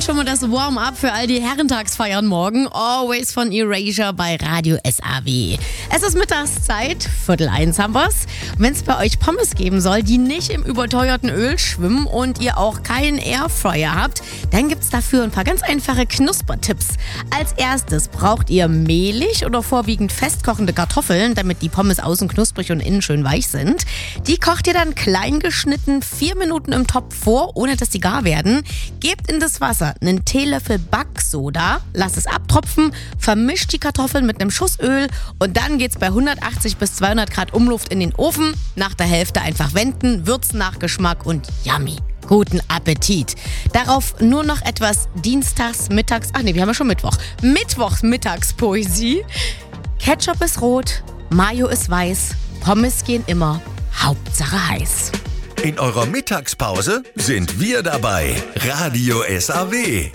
und schon mal das Warm-up für all die Herrentagsfeiern morgen. Always von Erasure bei Radio SAW. Es ist Mittagszeit, 12:45 haben wir's. Wenn es bei euch Pommes geben soll, die nicht im überteuerten Öl schwimmen und ihr auch keinen Airfryer habt, dann gibt's dafür ein paar ganz einfache Knuspertipps. Als erstes braucht ihr mehlig oder vorwiegend festkochende Kartoffeln, damit die Pommes außen knusprig und innen schön weich sind. Die kocht ihr dann klein geschnitten 4 Minuten im Topf vor, ohne dass die gar werden. Gebt in das Wasser einen Teelöffel Backsoda, lasst es abtropfen, vermischt die Kartoffeln mit einem Schuss Öl und dann geht's bei 180 bis 200 Grad Umluft in den Ofen. Nach der Hälfte einfach wenden, würzen nach Geschmack und yummy. Guten Appetit. Darauf nur noch etwas wir haben ja schon Mittwoch. Mittwochsmittagspoesie. Ketchup ist rot, Mayo ist weiß, Pommes gehen immer, Hauptsache heiß. In eurer Mittagspause sind wir dabei. Radio SAW.